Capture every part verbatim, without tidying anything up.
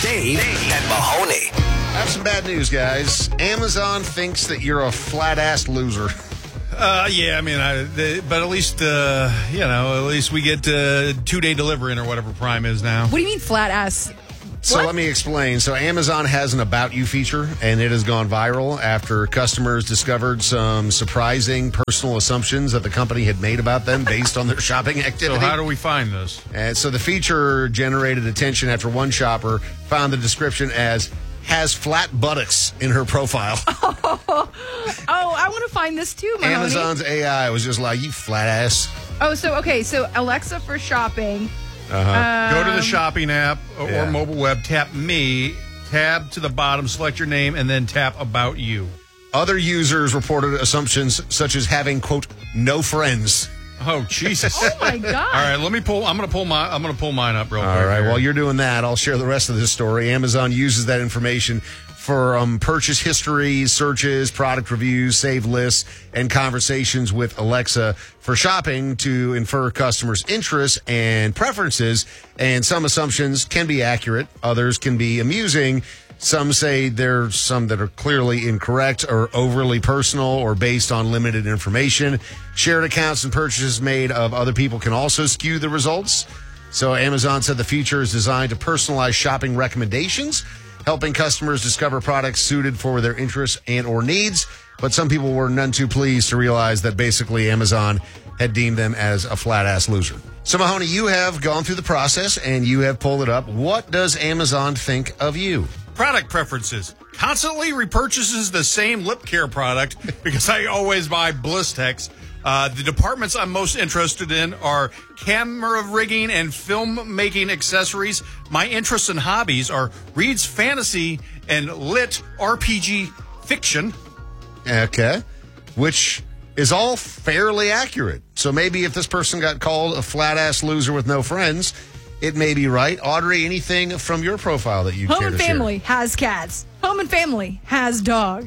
Dave, Dave and Mahoney. I have some bad news, guys. Amazon thinks that you're a flat-ass loser. Uh, yeah, I mean, I, they, but at least, uh, you know, at least we get uh, two-day delivery or whatever Prime is now. What do you mean flat ass? So What? let me explain. So Amazon has an About You feature, and it has gone viral after customers discovered some surprising personal assumptions that the company had made about them based on their shopping So activity. how do we find this? And so the feature generated attention after one shopper found the description as has flat buttocks in her profile. Oh, I want to find this too, Mahoney. Amazon's A I was just like, you flat ass. Oh, so, okay, so Alexa for shopping. Uh-huh. Go to the shopping app or, yeah. or mobile web, tap Me, tab to the bottom, select your name, and then tap About You. Other users reported assumptions such as having, quote, no friends. Oh, Jesus. Oh, my God. All right, let me pull. I'm going to pull my. I'm going to pull mine up real quick. All right, here. while you're doing that, I'll share the rest of this story. Amazon uses that information for um, purchase history, searches, product reviews, saved lists, and conversations with Alexa for shopping to infer customers' interests and preferences. And some assumptions can be accurate, others can be amusing. Some say there's some that are clearly incorrect or overly personal or based on limited information. Shared accounts and purchases made of other people can also skew the results. So Amazon said the feature is designed to personalize shopping recommendations, helping customers discover products suited for their interests and or needs. But some people were none too pleased to realize that basically Amazon had deemed them as a flat-ass loser. So, Mahoney, you have gone through the process and you have pulled it up. What does Amazon think of you? Product preferences. Constantly repurchases the same lip care product because I always buy Blistex. Uh, the departments I'm most interested in are camera rigging and film making accessories. My interests and hobbies are reads fantasy and lit R P G fiction. Okay. Which is all fairly accurate. So maybe if this person got called a flat-ass loser with no friends, it may be right. Audrey, anything from your profile that you Home care and to family has cats. Home and family has dog.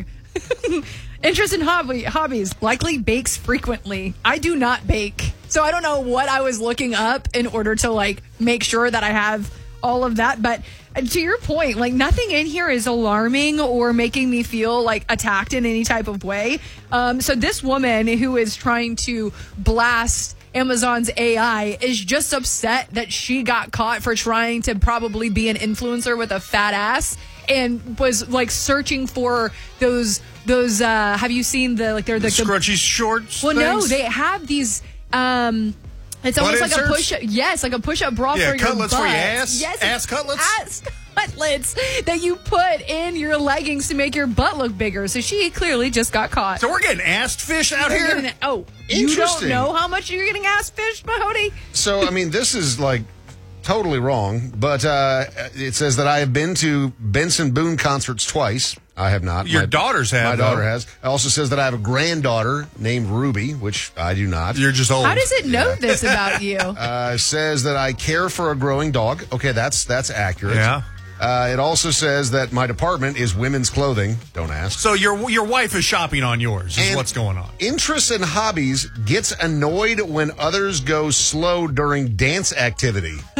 Interest in hobby hobbies. Likely bakes frequently. I do not bake. So I don't know what I was looking up in order to like make sure that I have all of that. But to your point, like nothing in here is alarming or making me feel like attacked in any type of way. Um, so this woman who is trying to blast Amazon's A I is just upset that she got caught for trying to probably be an influencer with a fat ass and was like searching for those those uh have you seen the like they're the, The scrunchy shorts well no things? they have these um it's Butt almost like a inserts? push up yes like a push up bra Yeah, for your cutlets butt. for your ass? Yes, Ass cutlets? ass cutlets that you put in your leggings to make your butt look bigger. So she clearly just got caught. So we're getting assed fish out You're here? getting- oh, you don't Interesting. know how much you're getting ass fished, Mahoney? So, I mean, this is like totally wrong, but uh, it says that I have been to Benson Boone concerts twice. I have not. Your My- daughters have, My daughter though. has. It also says that I have a granddaughter named Ruby, which I do not. You're just old. How does it know this about you? Uh, it says that I care for a growing dog. Okay, that's that's accurate. Yeah. Uh, it also says that my department is women's clothing. Don't ask. So your your wife is shopping on yours, is And what's going on. Interests and hobbies gets annoyed when others go slow during dance activity. So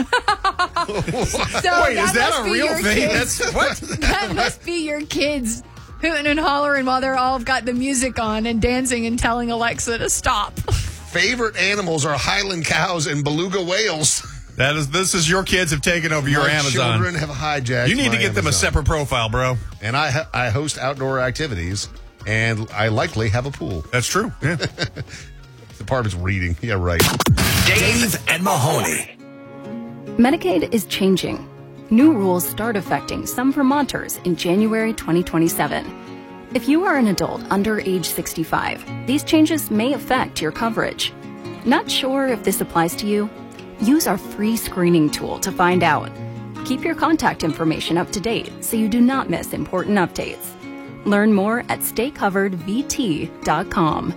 Wait, is that must a be real your thing? kids. That's what? That must be your kids hooting and hollering while they're all got the music on and dancing and telling Alexa to stop. Favorite animals are Highland cows and beluga whales. That is, this is your kids have taken over your My Amazon. children have hijacked You need my to get them a Amazon. separate profile, bro. And I ha- I host outdoor activities, and I likely have a pool. That's true. Yeah. The department's reading. Yeah, right. Dave and Mahoney. Medicaid is changing. New rules start affecting some Vermonters in January twenty twenty-seven. If you are an adult under age sixty-five, these changes may affect your coverage. Not sure if this applies to you? Use our free screening tool to find out. Keep your contact information up to date so you do not miss important updates. Learn more at stay covered v t dot com.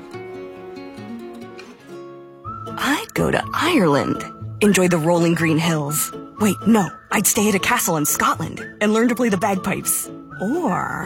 I'd go to Ireland. Enjoy the rolling green hills. Wait, no. I'd stay at a castle in Scotland and learn to play the bagpipes. Or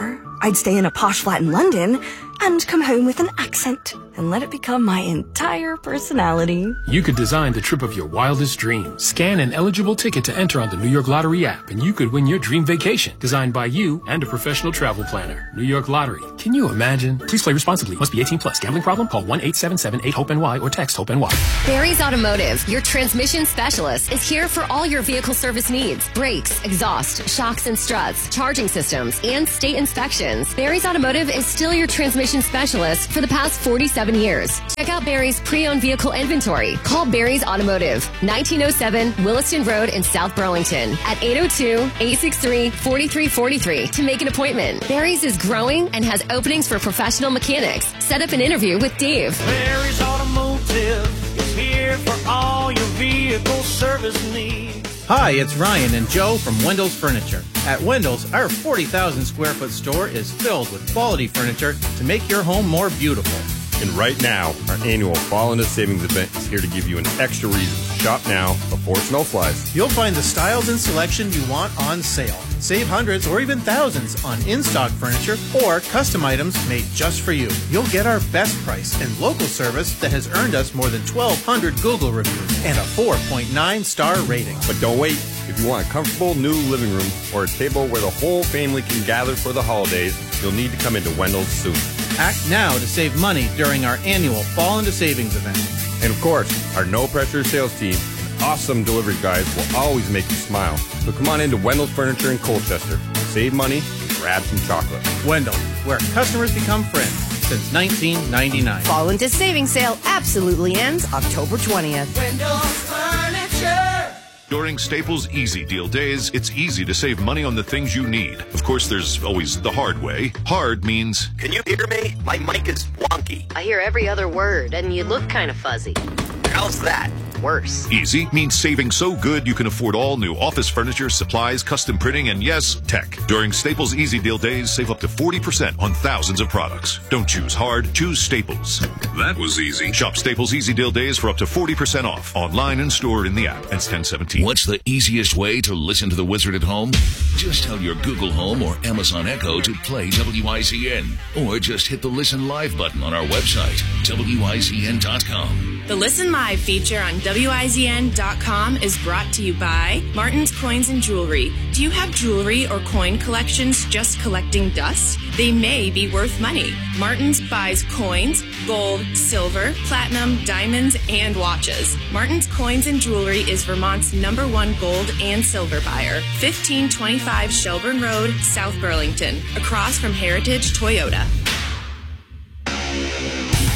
I'd stay in a posh flat in London and come home with an accent and let it become my entire personality. You could design the trip of your wildest dreams. Scan an eligible ticket to enter on the New York Lottery app, and you could win your dream vacation, designed by you and a professional travel planner. New York Lottery. Can you imagine? Please play responsibly. Must be eighteen plus. Gambling problem? Call one eight seven seven eight hope N Y or text HOPE-N Y. Barry's Automotive, your transmission specialist, is here for all your vehicle service needs. Brakes, exhaust, shocks and struts, charging systems, and state inspections. Barry's Automotive is still your transmission specialist for the past forty-seven years. Check out Barry's pre-owned vehicle inventory. Call Barry's Automotive, nineteen oh seven Williston Road in South Burlington at eight oh two, eight six three, four three four three to make an appointment. Barry's is growing and has openings for professional mechanics. Set up an interview with Dave. Barry's Automotive is here for all your vehicle service needs. Hi, it's Ryan and Joe from Wendell's Furniture. At Wendell's, our forty thousand square foot store is filled with quality furniture to make your home more beautiful. And right now, our annual Fall into Savings event is here to give you an extra reason to shop now before snow flies. You'll find the styles and selection you want on sale. Save hundreds or even thousands on in-stock furniture or custom items made just for you. You'll get our best price and local service that has earned us more than twelve hundred Google reviews and a four point nine star rating. But don't wait. If you want a comfortable new living room or a table where the whole family can gather for the holidays, you'll need to come into Wendell's soon. Act now to save money during our annual Fall into Savings event. And of course, our no-pressure sales team and awesome delivery guys will always make you smile. So come on into Wendell's Furniture in Colchester. Save money and grab some chocolate. Wendell, where customers become friends since nineteen ninety-nine. Fall into Savings sale absolutely ends October twentieth. Wendell's Furniture. During Staples Easy Deal Days, it's easy to save money on the things you need. Of course, there's always the hard way. Hard means... Can you hear me? My mic is wonky. I hear every other word, and you look kind of fuzzy. How's that? Worse. Easy means saving so good you can afford all new office furniture, supplies, custom printing, and yes, tech. During Staples Easy Deal Days, save up to forty percent on thousands of products. Don't choose hard, choose Staples. That was easy. Shop Staples Easy Deal Days for up to forty percent off. Online and store in the app. It's ten seventeen. What's the easiest way to listen to The Wizard at home? Just tell your Google Home or Amazon Echo to play W I Z N. Or just hit the Listen Live button on our website, W I Z N dot com. The Listen Live feature on W I Z N dot com is brought to you by Martin's Coins and Jewelry. Do you have jewelry or coin collections just collecting dust? They may be worth money. Martin's buys coins, gold, silver, platinum, diamonds, and watches. Martin's Coins and Jewelry is Vermont's number one gold and silver buyer. fifteen twenty-five Shelburne Road, South Burlington, across from Heritage Toyota.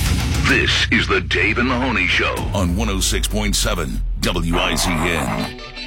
This is the Dave and Mahoney Show on one oh six point seven W I Z N.